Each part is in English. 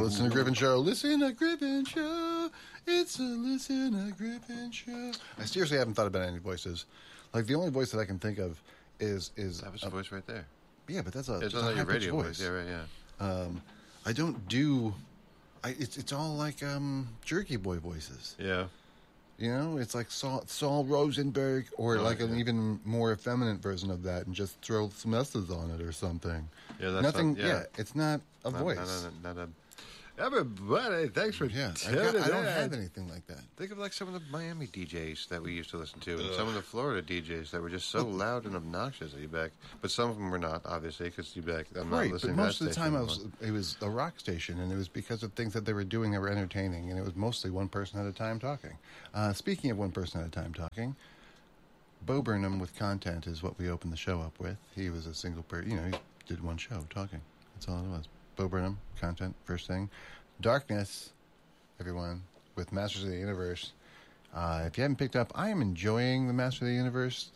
Listen to Griffin Show. Listen to Griffin Show. It's a Listen to Griffin Show. I seriously haven't thought about any voices. Like, the only voice that I can think of is that was a voice right there. Yeah, but that's a it's not your radio voice. Yeah, right. Yeah. I don't do. It's all like Jerky Boy voices. Yeah. You know, it's like Saul Rosenberg, or like an even more effeminate version of that, and just throw some S's on it or something. Yeah, that's nothing. Not, yeah. It's not a voice. Not a. Everybody, thanks for I don't have anything like that. Think of like some of the Miami DJs that we used to listen to, and some of the Florida DJs that were just so loud and obnoxious that you back. But some of them were not, obviously, because you back. I'm not listening. But most to of that the time, anymore. it was a rock station, and it was because of things that they were doing that were entertaining, and it was mostly one person at a time talking. Speaking of one person at a time talking, Bo Burnham with Content is what we opened the show up with. He was a single person. You know, he did one show talking. That's all it was. Bo Burnham, Content, first thing. Darkness, everyone, with Masters of the Universe. If you haven't picked up, I am enjoying the Masters of the Universe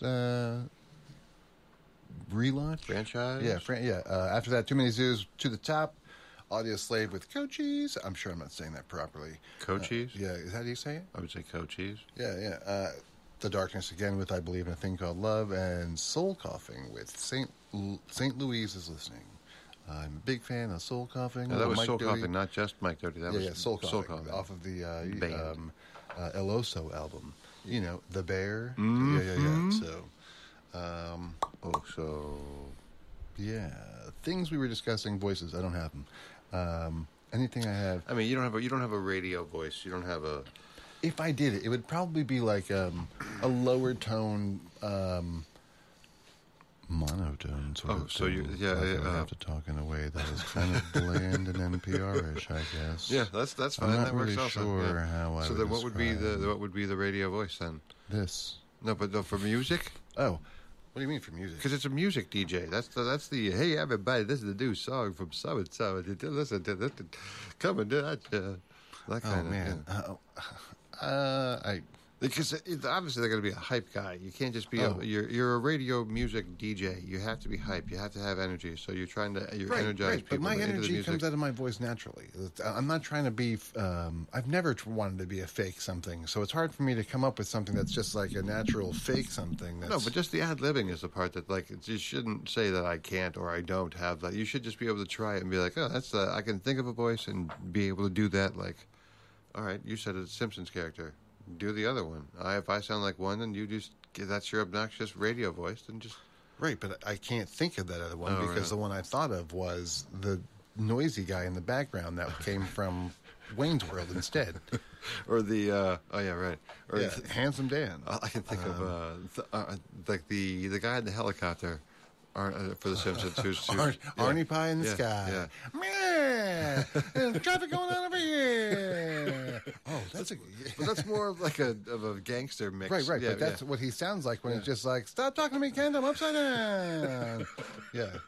relaunch. Franchise? Yeah. After that, Too Many Zoos to the Top. Audio Slave with Cochise. I'm sure I'm not saying that properly. Cochise? Yeah, is that how you say it? I would say Cochise. Yeah. The Darkness again with I Believe in a Thing Called Love, and Soul Coughing with St. Louise is Listening. I'm a big fan of Soul Coughing. No, that was Mike Soul Doty. Coughing, not just Mike Doty. That was Soul Coughing off of the El Oso album. You know, The Bear. Mm-hmm. So, things we were discussing. Voices. I don't have them. Anything I have. I mean, you don't have a radio voice. You don't have a. If I did it would probably be like a lower tone. Monotone sort of. So you, I have to talk in a way that is kind of bland and NPR-ish, I guess. Yeah, that's fine. I'm not that really works sure also. how I. So then, what would be the radio voice then? This. No, but for music. Oh, what do you mean for music? Because it's a music DJ. That's the hey everybody, this is the new song from so and so. Listen to this, coming to that. That kind of. Man. Because obviously they're going to be a hype guy. You can't just be you're a radio music DJ. You have to be hype. You have to have energy. So you're trying to energize people. But my into the energy music. comes out of my voice naturally. I'm not trying to be. I've never wanted to be a fake something. So it's hard for me to come up with something that's just like a natural fake something. No, but just the ad-libbing is the part that like you shouldn't say that I can't or I don't have that. You should just be able to try it and be like, oh, that's I can think of a voice and be able to do that. Like, all right, you said it's a Simpsons character. Do the other one. If I sound like one, and you just that's your obnoxious radio voice, then just right. But I can't think of that other one because the one I thought of was the noisy guy in the background that came from Wayne's World instead, or the or Handsome Dan. I can think of like the guy in the helicopter. For the Simpsons, who's Arnie Pie in the sky. Yeah. Traffic going on over here. Oh, but that's more of like of a gangster mix, right? Yeah, but that's what he sounds like when he's just like, "Stop talking to me, Kent. I'm upside down." Yeah,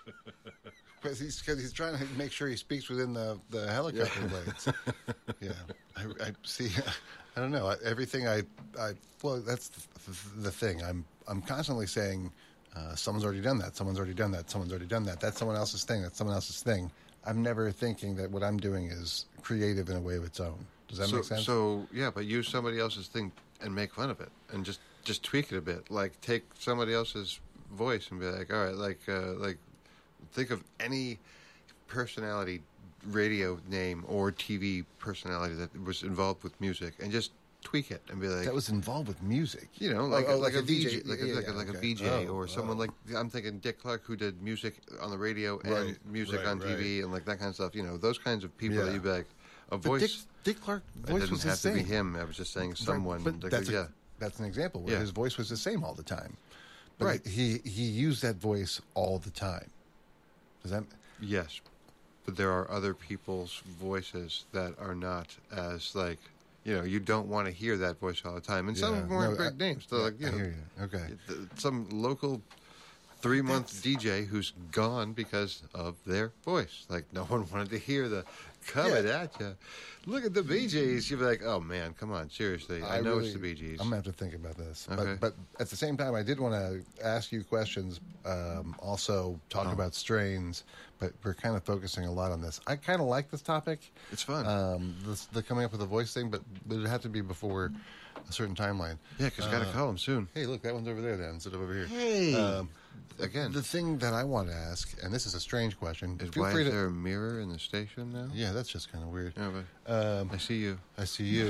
because he's trying to make sure he speaks within the helicopter blades. Yeah, I see. I don't know. Everything well, that's the thing. I'm constantly saying. Someone's already done that. Someone's already done that. Someone's already done that. That's someone else's thing. That's someone else's thing. I'm never thinking that what I'm doing is creative in a way of its own. Does that make sense? So yeah, but use somebody else's thing and make fun of it, and just tweak it a bit. Like take somebody else's voice and be like, all right, like think of any personality, radio name or TV personality that was involved with music, and just tweak it and be like that was involved with music. You know, like a VJ, like a VJ or someone like I'm thinking Dick Clark who did music on the radio and music on TV and like that kind of stuff. You know, those kinds of people that you be like a voice. Dick Clark voice was the same. It didn't have to be him. I was just saying someone. But that's an example where his voice was the same all the time. But right. He used that voice all the time. Does that? Yes, but there are other people's voices that are not as like. You know, you don't want to hear that voice all the time. And some of them weren't big names. So like, I hear you. Okay. Some local 3-month DJ who's gone because of their voice. Like, no one wanted to hear the coming at you. Look at the Bee Gees. You'd be like, oh, man, come on, seriously. I know it's the Bee Gees. I'm going to have to think about this. Okay. But at the same time, I did want to ask you questions, also talk about strains. but we're kind of focusing a lot on this. I kind of like this topic. It's fun. The coming up with a voice thing, but it had to be before a certain timeline. Yeah, because I got to call him soon. Hey, look, that one's over there then, instead of over here. Hey! Again. The thing that I want to ask, and this is a strange question. Is why is there a mirror in the station now? Yeah, that's just kind of weird. Yeah, but I see you. I see you.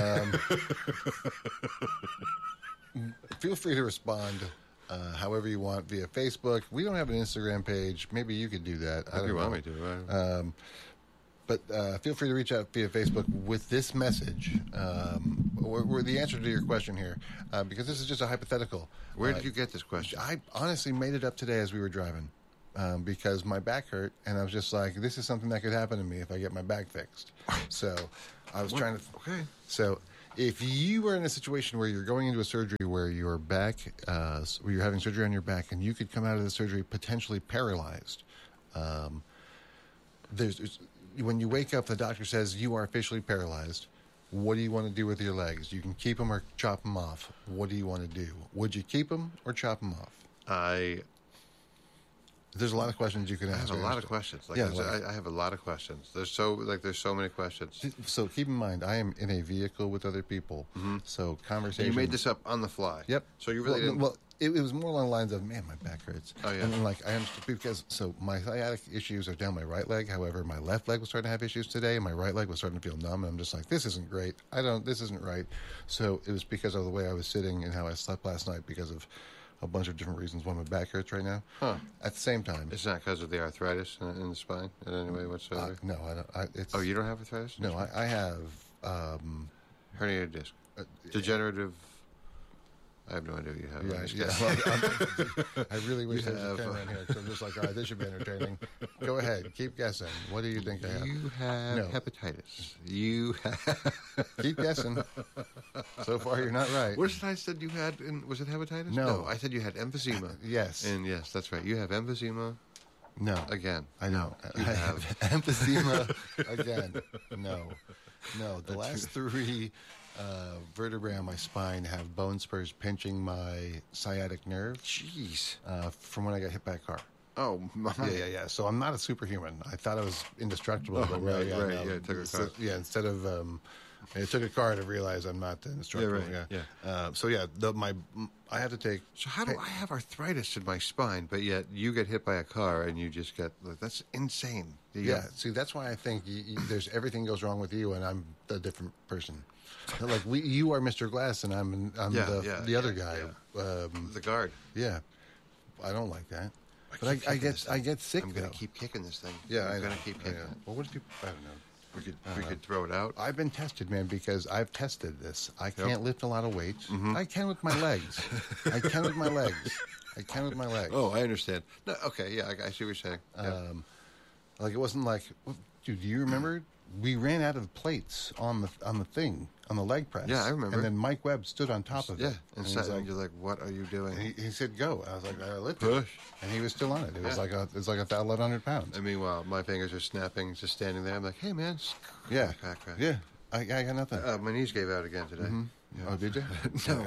Feel free to respond however you want via Facebook. We don't have an Instagram page. Maybe you could do that. If you want me to. But feel free to reach out via Facebook with this message, or the answer to your question here, because this is just a hypothetical. Where did you get this question? I honestly made it up today as we were driving, because my back hurt, and I was just like, this is something that could happen to me if I get my back fixed. So I was trying to... Okay. So if you are in a situation where you're going into a surgery where your back, where you're having surgery on your back, and you could come out of the surgery potentially paralyzed, there's when you wake up, the doctor says you are officially paralyzed. What do you want to do with your legs? You can keep them or chop them off. What do you want to do? Would you keep them or chop them off? There's a lot of questions you can ask. I have a lot of questions. I have a lot of questions. There's so many questions. So keep in mind, I am in a vehicle with other people. Mm-hmm. So conversation. And you made this up on the fly. Yep. So you really didn't. Well, it was more along the lines of, man, my back hurts. Oh, yeah. And then, like, I understood because, so my sciatic issues are down my right leg. However, my left leg was starting to have issues today, and my right leg was starting to feel numb. And I'm just like, this isn't great. This isn't right. So it was because of the way I was sitting and how I slept last night because of a bunch of different reasons why my back hurts right now. Huh. At the same time. It's not because of the arthritis in the spine in any way whatsoever? No, I don't. You don't have arthritis? No, I have... herniated disc. Degenerative... I have no idea what you have. Yeah. Well, I really wish there was a camera in here because I'm just like, all right, this should be entertaining. Go ahead. Keep guessing. What do you think I have? You have hepatitis. You have... Keep guessing. So far, you're not right. What did I said you had? Was it hepatitis? No. I said you had emphysema. Yes. And yes, that's right. You have emphysema. No. Again. I know. You have emphysema again. No. The last three... vertebrae on my spine have bone spurs pinching my sciatic nerve. Jeez. From when I got hit by a car. Oh, my. Yeah. So I'm not a superhuman. I thought I was indestructible. Oh, but right. Yeah, it took a car. Instead of... it took a car to realize I'm not indestructible. Yeah. I have to take... So how do I have arthritis in my spine, but yet you get hit by a car and you just get... That's insane. See, that's why I think there's everything goes wrong with you and I'm a different person. Like you are Mr. Glass, and I'm the other guy. Yeah. The guard. Yeah, I don't like that. But I get sick. I'm going to keep kicking this thing. Yeah, I'm going to keep kicking it. Well, what if I don't know. We could throw it out. I've been tested, man, because I've tested this. I can't lift a lot of weights. Mm-hmm. I can with my legs. I can with my legs. Oh, I understand. No, okay, yeah, I see what you're saying. Yeah. Like it wasn't like, dude. Do you remember? We ran out of plates on the leg press. Yeah, I remember. And then Mike Webb stood on top of it. Yeah, and you're like, "What are you doing?" And he said, "Go." I was like, "I lift Push," and he was still on it. It was like 1,100 pounds. And meanwhile, my fingers are snapping, just standing there. I'm like, "Hey, man, yeah, I got nothing." My knees gave out again today. Mm-hmm. Yeah. Oh, did you? No.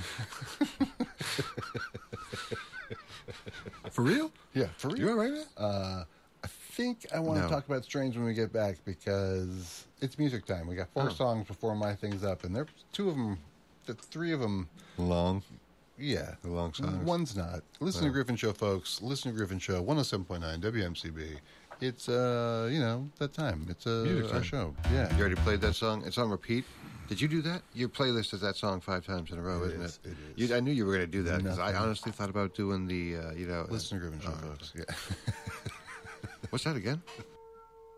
For real? Yeah, for real. You all right, man? I think I want to talk about Strange when we get back because it's music time. We got 4 songs before my thing's up, and there's 3 of them long. Yeah, the long songs. One's not. Listen to Griffin Show, folks. Listen to Griffin Show, 107.9 WMCB. It's that time. It's our show. Yeah. You already played that song. It's on repeat. Did you do that? Your playlist is that song 5 times in a row, isn't it? It is. I knew you were going to do that because I honestly thought about doing the Listen to Griffin Show, folks. Yeah. What's that again?